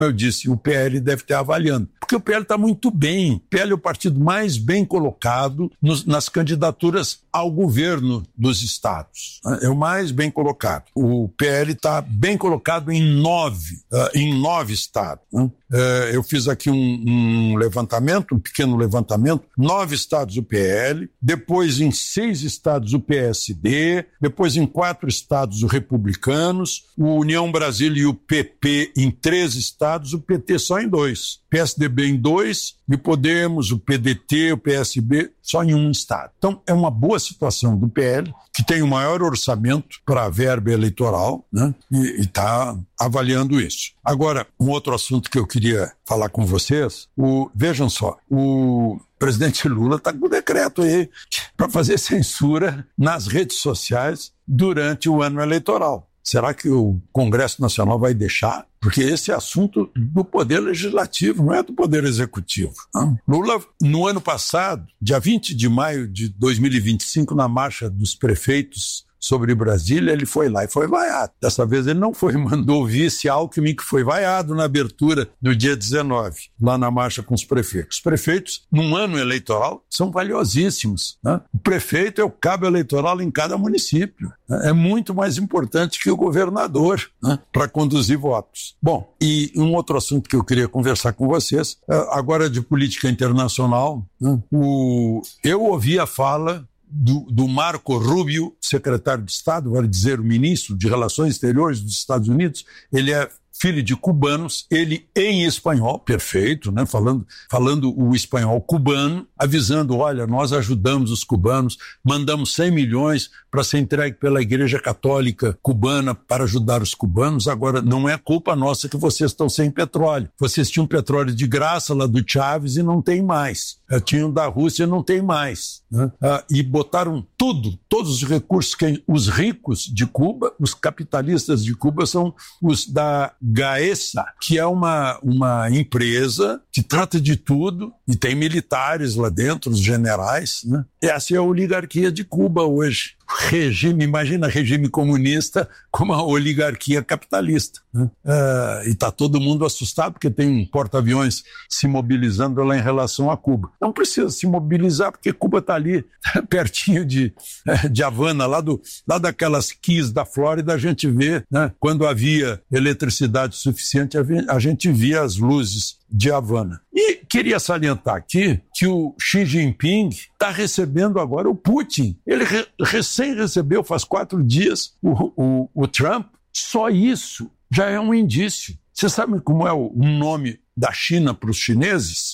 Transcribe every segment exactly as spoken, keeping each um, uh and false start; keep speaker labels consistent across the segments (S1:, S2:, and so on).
S1: Eu disse, o P L deve estar avaliando. Porque o P L está muito bem. O P L é o partido mais bem colocado nos, nas candidaturas ao governo dos estados. É o mais bem colocado. O P L está bem colocado em nove, uh, em nove estados. Né? Uh, eu fiz aqui um, um levantamento, um pequeno levantamento. Nove estados o P L, depois em seis estados o P S D, depois em quatro estados os republicanos, o União Brasil e o P P em três estados, o P T só em dois. P S D B em dois, e Podemos, o P D T, o P S B só em um estado. Então, é uma boa situação do P L, que tem o maior orçamento para a verba eleitoral, né? E está avaliando isso. Agora, um outro assunto que eu queria falar com vocês, o, vejam só, o presidente Lula está com o decreto aí para fazer censura nas redes sociais durante o ano eleitoral. Será que o Congresso Nacional vai deixar? Porque esse é assunto do Poder Legislativo, não é do Poder Executivo. Não. Lula, no ano passado, dia vinte de maio de dois mil e vinte e cinco, na marcha dos prefeitos sobre Brasília, ele foi lá e foi vaiado. Dessa vez ele não foi, mandou o vice Alckmin, que foi vaiado na abertura do dia dezenove, lá na marcha com os prefeitos. Os prefeitos, num ano eleitoral, são valiosíssimos. Né? O prefeito é o cabo eleitoral em cada município. Né? É muito mais importante que o governador, né? Para conduzir votos. Bom, e um outro assunto que eu queria conversar com vocês, agora de política internacional, né? o... eu ouvi a fala Do, do Marco Rubio, secretário de Estado, vale dizer o ministro de Relações Exteriores dos Estados Unidos. Ele é filho de cubanos, ele em espanhol, perfeito, né? falando, falando o espanhol cubano, avisando, olha, nós ajudamos os cubanos, mandamos cem milhões para ser entregue pela Igreja Católica cubana para ajudar os cubanos, agora não é culpa nossa que vocês estão sem petróleo. Vocês tinham petróleo de graça lá do Chávez e não tem mais. Tinham da Rússia e não tem mais. Né? Ah, e botaram tudo, todos os recursos que os ricos de Cuba, os capitalistas de Cuba são os da Gaesa, que é uma, uma empresa que trata de tudo e tem militares lá dentro, os generais. Né? Essa é a oligarquia de Cuba hoje. Regime, imagina regime comunista com uma oligarquia capitalista. Né? Uh, e está todo mundo assustado porque tem um porta-aviões se mobilizando lá em relação a Cuba. Não precisa se mobilizar porque Cuba está ali pertinho de, de Havana, lá, do, lá daquelas quis da Flórida, a gente vê, né? Quando havia eletricidade suficiente, a gente via as luzes de Havana. E queria salientar aqui que o Xi Jinping está recebendo agora o Putin. Ele re- recém recebeu, faz quatro dias, o, o, o Trump. Só isso já é um indício. Você sabe como é o, o nome da China para os chineses?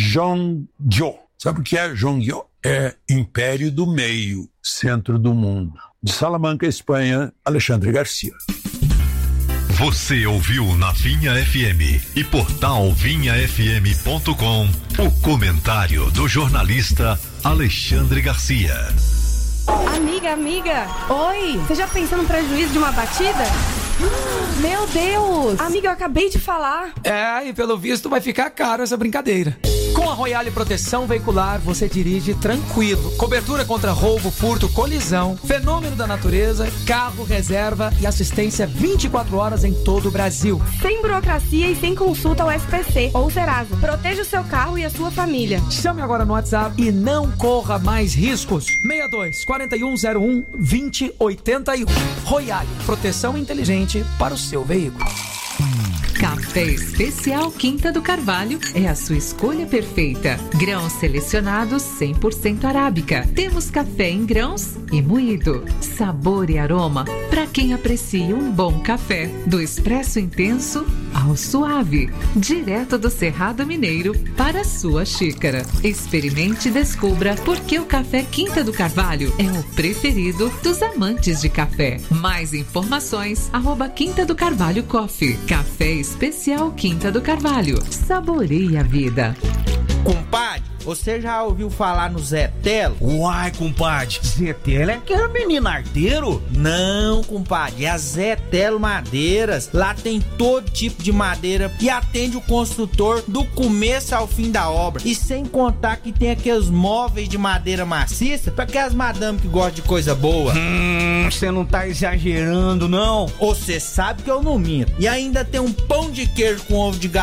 S1: Zhongguo. Sabe o que é Zhongguo? É Império do Meio, centro do mundo. De Salamanca, Espanha, Alexandre Garcia.
S2: Você ouviu na Vinha F M e portal vinha f m ponto com o comentário do jornalista Alexandre Garcia.
S3: Amiga, amiga. Oi. Você já pensou no prejuízo de uma batida? Meu Deus. Amiga, eu acabei de falar.
S4: É, e pelo visto vai ficar caro essa brincadeira. Com a Royale Proteção Veicular, você dirige tranquilo. Cobertura contra roubo, furto, colisão, fenômeno da natureza, carro, reserva e assistência vinte e quatro horas em todo o Brasil.
S3: Sem burocracia e sem consulta ao S P C ou Serasa. Proteja o seu carro e a sua família.
S4: Chame agora no WhatsApp e não corra mais riscos. seis dois, quatro um zero um, dois zero oito um. Royale Proteção Inteligente para o seu veículo.
S5: Café Especial Quinta do Carvalho é a sua escolha perfeita. Grãos selecionados cem por cento arábica. Temos café em grãos e moído. Sabor e aroma para quem aprecia um bom café. Do expresso intenso ao suave. Direto do Cerrado Mineiro para a sua xícara. Experimente e descubra por que o café Quinta do Carvalho é o preferido dos amantes de café. Mais informações, arroba Quinta do Carvalho Coffee. Café Especial Quinta do Carvalho. Saboreie a vida.
S6: Compadre, você já ouviu falar no Zé Telo?
S7: Uai, compadre, Zé Telo é aquele menino arteiro?
S6: Não, compadre, é a Zé Telo Madeiras. Lá tem todo tipo de madeira e atende o construtor do começo ao fim da obra. E sem contar que tem aqueles móveis de madeira maciça para aquelas madame que gostam de coisa boa.
S7: Hum, você não tá exagerando, não?
S6: Você sabe que eu não minto. E ainda tem um pão de queijo com ovo de galinha